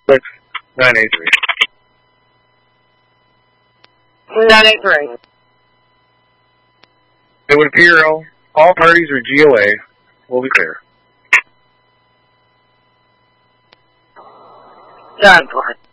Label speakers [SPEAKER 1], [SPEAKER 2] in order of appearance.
[SPEAKER 1] 983.
[SPEAKER 2] 983.
[SPEAKER 1] It would appear all parties are GOA. Will be clear.
[SPEAKER 2] 10-4.